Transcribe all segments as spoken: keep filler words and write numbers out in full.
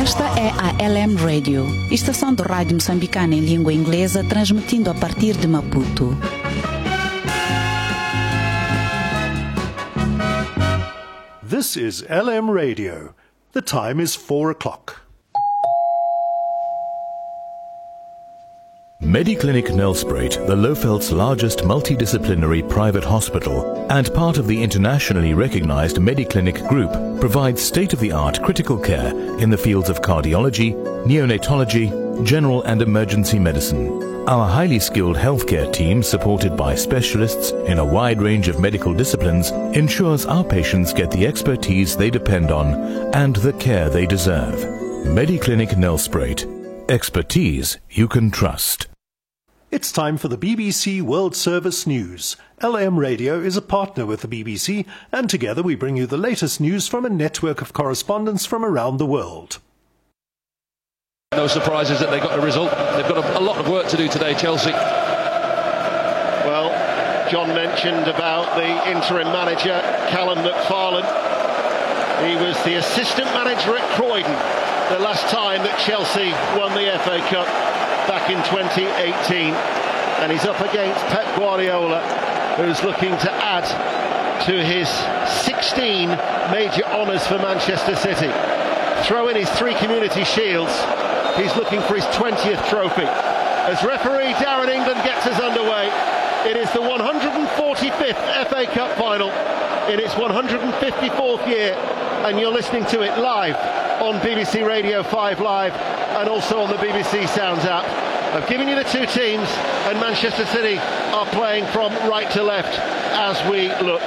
Esta é a L M Radio, estação de rádio moçambicana em língua inglesa, transmitindo a partir de Maputo. This is L M Radio. The time is four o'clock. Mediclinic Nelspruit, the Lofeld's largest multidisciplinary private hospital and part of the internationally recognized Mediclinic Group, provides state-of-the-art critical care in the fields of cardiology, neonatology, general and emergency medicine. Our highly skilled healthcare team, supported by specialists in a wide range of medical disciplines, ensures our patients get the expertise they depend on and the care they deserve. Mediclinic Nelspruit. Expertise you can trust. It's time for the B B C World Service News. L M Radio is a partner with the B B C, and together we bring you the latest news from a network of correspondents from around the world. No surprises that they got a result. They've got a, a lot of work to do today, Chelsea. Well, John mentioned about the interim manager, Callum McFarlane. He was the assistant manager at Croydon the last time that Chelsea won the F A Cup back in twenty eighteen. And he's up against Pep Guardiola, who's looking to add to his sixteen major honours for Manchester City. Throw in his three community shields. He's looking for his twentieth trophy. As referee Darren England gets us underway, it is the one hundred forty-fifth F A Cup final in its one hundred fifty-fourth year, and you're listening to it live on B B C Radio five Live and also on the B B C Sounds app. I've given you the two teams, and Manchester City are playing from right to left as we look.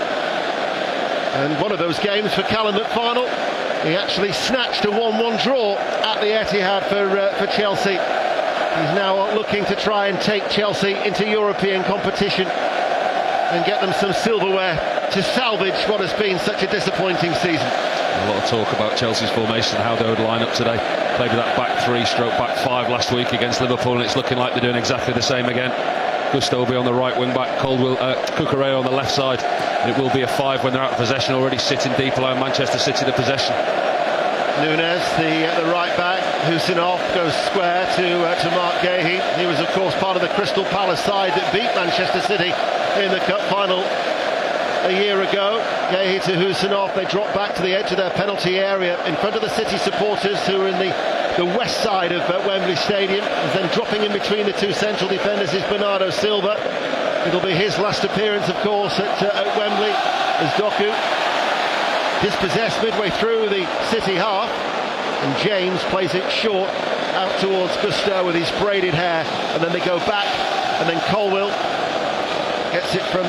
And one of those games for Callum McFarlane, he actually snatched a one one draw at the Etihad for, uh, for Chelsea. He's now looking to try and take Chelsea into European competition and get them some silverware to salvage what has been such a disappointing season. A lot of talk about Chelsea's formation and how they would line up today. Played with that back three, stroke back five last week against Liverpool, and it's looking like they're doing exactly the same again. Gusto will be on the right wing back, Caldwell, uh, Cucurella on the left side. And it will be a five when they're out of possession, already sitting deep, allowing Manchester City the possession. Nunez, the uh, the right back, Husinov goes square to uh, to Mark Gahey. He was, of course, part of the Crystal Palace side that beat Manchester City in the cup final a year ago. Gahey to Husinov. They drop back to the edge of their penalty area in front of the City supporters, who are in the, the west side of uh, Wembley Stadium. And then dropping in between the two central defenders is Bernardo Silva. It'll be his last appearance, of course, at, uh, at Wembley, as Doku dispossessed midway through the City half, and James plays it short out towards Gusto with his braided hair, and then they go back, and then Colwill gets it from